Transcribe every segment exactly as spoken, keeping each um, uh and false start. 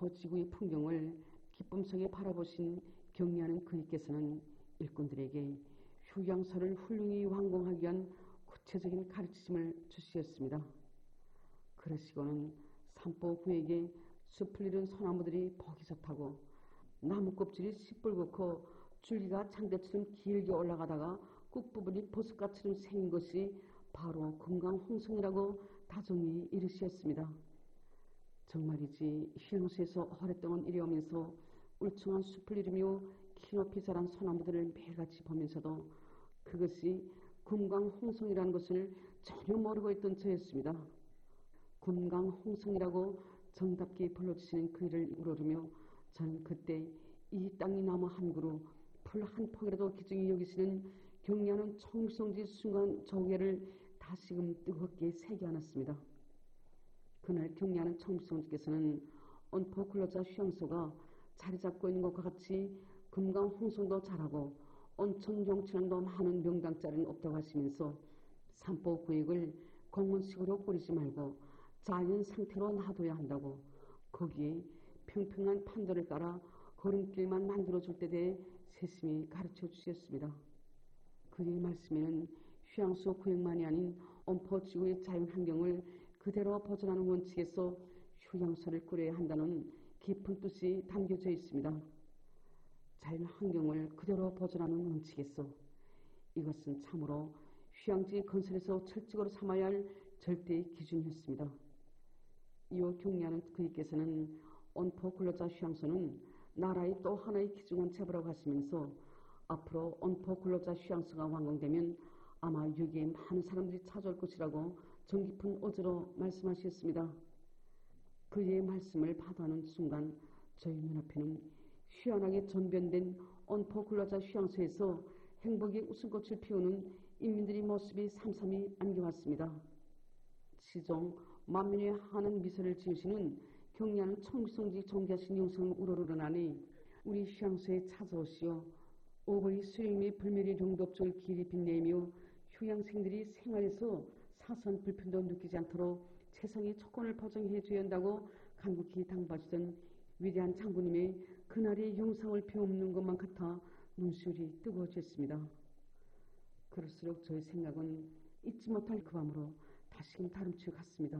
언포지구의 풍경을 기쁨 속에 바라보신 경리하는 그이께서는 일꾼들에게 휴양서를 훌륭히 완공하기 위한 구체적인 가르침을 주시었습니다. 그러시고는 산보구에게 숲을 이룬 소나무들이 보기 좋다고 나무 껍질이 시뻘겋고 줄기가 장대처럼 길게 올라가다가 끝부분이 버섯같처럼 생긴 것이 바로 금강홍성이라고 다정히 이르시었습니다. 정말이지 휴양소에서 오랫동안 일해오면서 울퉁한 숲을 이루며 키높이 자란 소나무들을 매일같이 보면서도 그것이 금강홍성이라는 것을 전혀 모르고 있던 저였습니다. 금강홍성이라고 정답게 불러주시는 그 일을 우러르며 저는 그때 이 땅의 나무 한 그루, 풀 한 폭이라도 귀중히 여기시는 경리하는 청성지 순간 조개를 다시금 뜨겁게 새겨안았습니다. 그날 경리하는 청성지께서는 언포 근로자 휴양소가 자리 잡고 있는 것과 같이 금강홍성도 자라고 온천 용천도 많은 명당자리는 없다고 하시면서 산보 구역을 공원식으로 꾸리지 말고 자연 상태로 놔둬야 한다고, 거기에 평평한 판도를 깔아 걸음길만 만들어줄 때 대해 세심히 가르쳐 주셨습니다. 그의 말씀에는 휴양소 구역만이 아닌 언포지구의 자연환경을 그대로 보존하는 원칙에서 휴양소를 꾸려야 한다는 깊은 뜻이 담겨져 있습니다. 자연환경을 그대로 보존하는 원칙에서, 이것은 참으로 휴양지 건설에서 철칙으로 삼아야 할 절대의 기준이었습니다. 이후 경리하는 그이께서는 언포 근로자 휴양소는 나라의 또 하나의 귀중한 제보라고 하시면서 앞으로 언포 근로자 휴양소가 완공되면 아마 여기에 많은 사람들이 찾아올 것이라고 정깊은 어조로 말씀하셨습니다. 그의 말씀을 받아하는 순간 저희 눈앞에는 희한하게 전변된 언포 근로자 휴양소에서 행복의 웃음꽃을 피우는 인민들의 모습이 삼삼이 안겨왔습니다. 시종 만민에 하는 미소를 지으시는 경리하는 청성지 존귀하신 영성을 우러러나니 우리 휴양소에 찾아오시어 오버의 수령님의 불멸의 용도업종을 길이 빛내며 휴양생들이 생활에서 사소한 불편도 느끼지 않도록 최상의 조건을 보장해 줘야 한다고 간곡히 당부하시던 위대한 장군님의 그날의 영상을 배우는 것만 같아 눈시울이 뜨거워졌습니다. 그럴수록 저의 생각은 잊지 못할 그 밤으로 다시금 다름치고 갔습니다.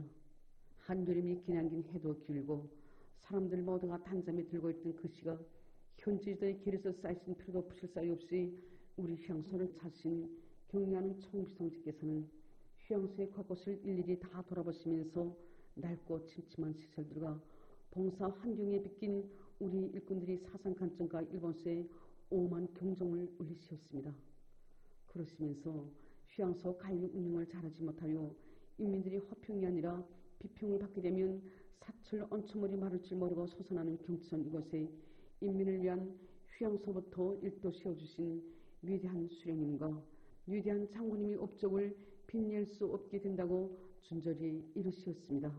한여름이 기나긴 해도 길고 사람들 모두가 단잠에 들고 있던 그 시각, 현지지도의 길에서 쌓이신 피로도 푸실 사이 없이 우리 휴양소를 찾으신 경리하는 청비성지께서는 휴양소의 곳곳을 일일이 다 돌아보시면서 낡고 침침한 시설들과 봉사 환경에 빗긴 우리 일꾼들이 사상 관점과 일본서에 오만 경종을 울리시었습니다. 그러시면서 휴양소 관리 운영을 잘하지 못하여 인민들이 화평이 아니라 비평을 받게 되면 사철 언처물이 마를 줄 모르고 솟아나는 경천 이곳에 인민을 위한 휴양소부터 일도 세워주신 위대한 수령님과 위대한 장군님의 업적을 빛낼 수 없게 된다고 준절히 이르시었습니다.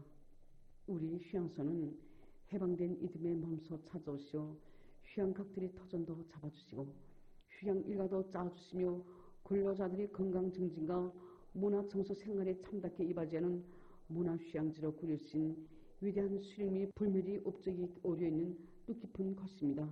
우리 휴양소는 해방된 이듬해 몸소 찾아오시어 휴양각들의 터전도 잡아주시고 휴양 일가도 짜주시며 근로자들의 건강 증진과 문화청소 생활에 참답게 이바지하는 문화휴양지로 꾸려진 위대한 수령님의 불멸의 업적이 오려있는 뜻깊은 곳입니다.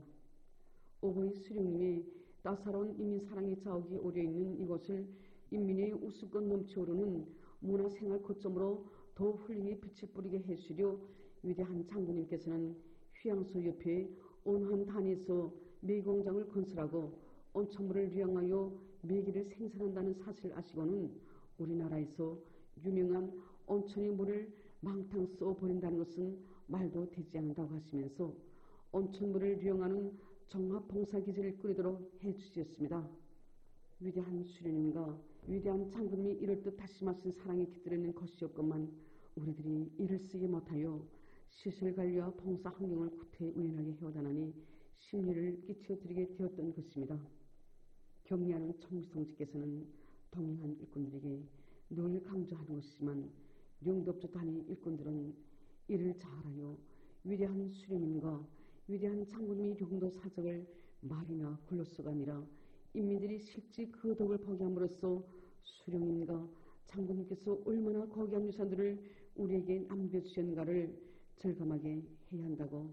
오버의 수령님의 따사로운 인민사랑의 자욱이 오려있는 이곳을 인민의 우수껏 넘치오르는 문화생활 거점으로 더 훌륭히 빛을 뿌리게 해주려 위대한 장군님께서는 휴양소 옆에 온한 단에서 매공장을 건설하고 온천물을 유양하여 매기를 생산한다는 사실을 아시고는 우리나라에서 유명한 온천의 물을 망탕 쏘버린다는 것은 말도 되지 않는다고 하시면서 온천물을 유용하는 종합봉사기지를 꾸리도록 해주셨습니다. 위대한 수련님과 위대한 장군님이 이럴 듯 다심하신 사랑이 깃들어있는 것이었건만 우리들이 이를 쓰지 못하여 시설관리와 봉사 환경을 구태의연하게 해오다나니 심려를 끼쳐드리게 되었던 것입니다. 경리하는 청비성지께서는 동행한 일꾼들에게 늘 강조하는 것이지만 영덕조 단위 일꾼들은 이를 잘하여 위대한 수령님과 위대한 장군님의 용도 사적을 말이나 글로서가 아니라 인민들이 실제 그 덕을 보게 함으로써 수령님과 장군님께서 얼마나 고귀한 유산들을 우리에게 남겨주셨는가를 절감하게 해야 한다고